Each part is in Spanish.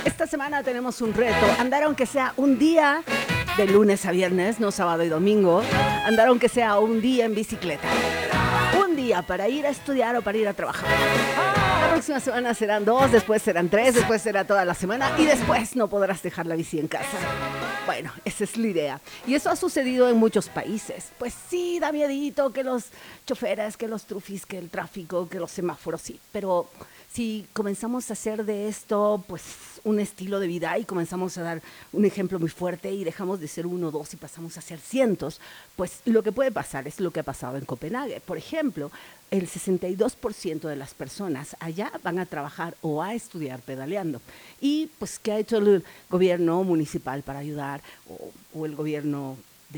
Esta semana tenemos un reto, andar aunque sea un día de lunes a viernes, no sábado y domingo, andar aunque sea un día en bicicleta. Un día para ir a estudiar o para ir a trabajar. La próxima semana serán 2, después serán 3, después será toda la semana y después no podrás dejar la bici en casa. Bueno, esa es la idea. Y eso ha sucedido en muchos países. Pues sí, da miedito que los choferes, que los trufis, que el tráfico, que los semáforos, sí. Pero si comenzamos a hacer de esto, pues, un estilo de vida y comenzamos a dar un ejemplo muy fuerte y dejamos de ser uno, dos y pasamos a ser cientos, pues lo que puede pasar es lo que ha pasado en Copenhague. Por ejemplo, el 62% de las personas allá van a trabajar o a estudiar pedaleando. Y pues, ¿qué ha hecho el gobierno municipal para ayudar? O el gobierno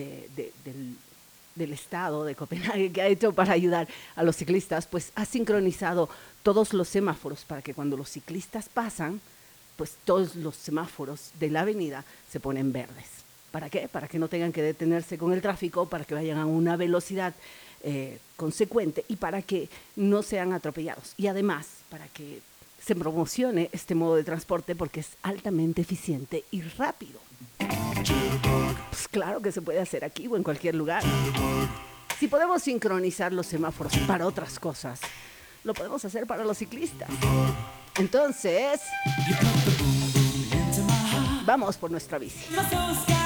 del estado de Copenhague, que ha hecho para ayudar a los ciclistas? Pues ha sincronizado todos los semáforos para que cuando los ciclistas pasan, pues todos los semáforos de la avenida se ponen verdes. ¿Para qué? Para que no tengan que detenerse con el tráfico, para que vayan a una velocidad consecuente y para que no sean atropellados. Y además, para que se promocione este modo de transporte porque es altamente eficiente y rápido. Pues claro que se puede hacer aquí o en cualquier lugar. Si podemos sincronizar los semáforos para otras cosas, lo podemos hacer para los ciclistas. Entonces, vamos por nuestra bici.